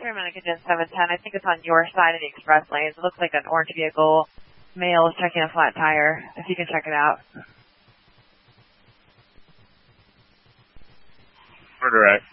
Paramount Kitchen 710. I think it's on your side of the express lanes. It looks like an orange vehicle. Male is checking a flat tire. If you can check it out. Direct.